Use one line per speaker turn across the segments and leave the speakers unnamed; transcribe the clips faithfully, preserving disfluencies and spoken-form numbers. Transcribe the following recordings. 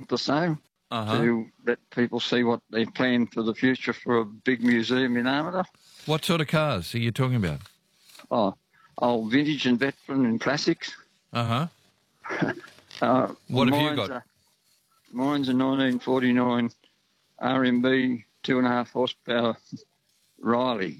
the same
Uh-huh.
to let people see what they've planned for the future for a big museum in Armidale.
What sort of cars are you talking about?
Oh, old vintage and veteran and classics.
Uh-huh.
Uh,
What have you
mine's
got?
A, mine's a nineteen forty-nine R M B two and a half horsepower Riley.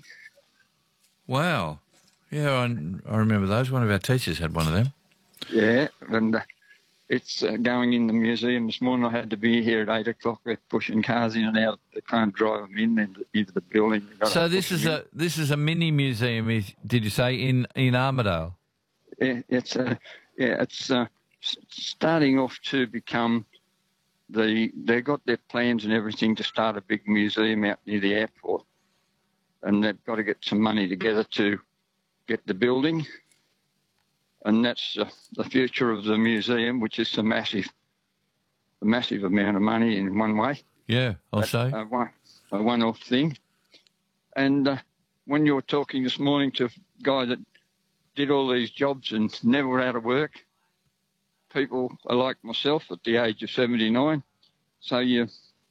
Wow. Yeah, I, I remember those. One of our teachers had one of them.
Yeah, and uh, it's uh, going in the museum this morning. I had to be here at eight o'clock. We're pushing cars in and out. They can't drive them in into, into the building. You've got
So
to
this
push
is
them
a this is a mini museum, is, did you say, in, in Armidale?
in. Yeah, it's uh, yeah, it's uh, s- starting off to become the. They've got their plans and everything to start a big museum out near the airport, and they've got to get some money together to get the building. And that's uh, the future of the museum, which is a massive, a massive amount of money in one way.
Yeah, I'll
But,
say.
A, one, a one-off thing. And uh, when you were talking this morning to a guy that did all these jobs and never were out of work, people are like myself at the age of seventy-nine. So you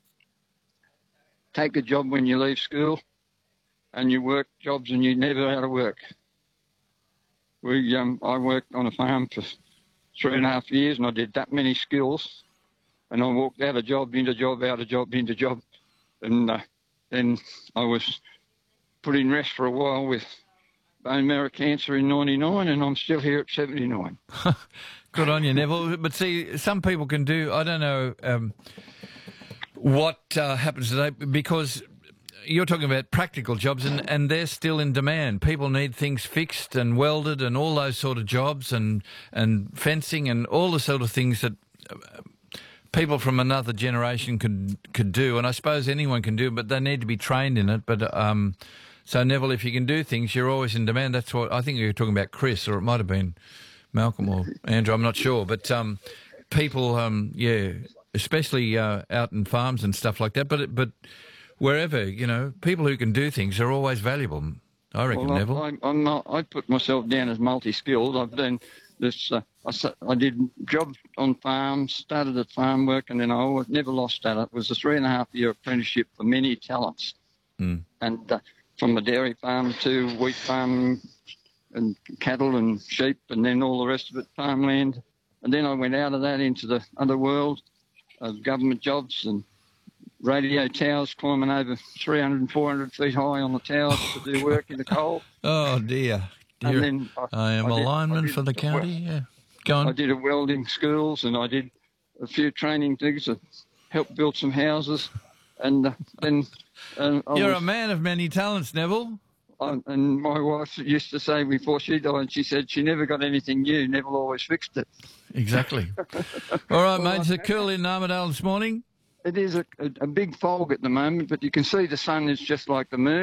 take a job when you leave school and you work jobs and you're never out of work. We, um, I worked on a farm for three and a half years and I did that many skills and I walked out of job, into job, out of job, into job. And uh, then I was put in rest for a while with bone marrow cancer in ninety-nine and I'm still here at seventy-nine.
Good on you, Neville. But see, some people can do, I don't know um, what uh, happens today, because you're talking about practical jobs and, and they're still in demand. People need things fixed and welded and all those sort of jobs and, and fencing and all the sort of things that uh, people from another generation could could do. And I suppose anyone can do it, but they need to be trained in it. But um, so, Neville, if you can do things, you're always in demand. That's what I think you were talking about, Chris, or it might have been Malcolm or Andrew, I'm not sure. But um, people, um, yeah, especially uh, out in farms and stuff like that. But but wherever, you know, people who can do things are always valuable, I reckon,
well,
Neville.
I, I'm not, I put myself down as multi-skilled. I've done this, uh, I, s- I did jobs on farms, started at farm work, and then I always, never lost that. It was a three and a half year apprenticeship for many talents.
Mm.
And uh, from a dairy farm to wheat farm and cattle and sheep and then all the rest of it, farmland. And then I went out of that into the other world of government jobs and radio towers, climbing over three hundred and four hundred feet high on the towers to do work in the coal.
Oh, dear.
And
dear.
then I,
I am
I
a
did-
lineman
I did
for the
the
county, yeah. Go
I
on.
did a welding schools and I did a few training things that helped build some houses. And uh, then uh, I
You're
was,
a man of many talents, Neville.
I, and my wife used to say before she died, she said she never got anything new, Neville always fixed it.
Exactly. All right,
Well,
mate. Is
I-
it cool in Armidale this morning?
It is a, a, a big fog at the moment, but you can see the sun is just like the moon.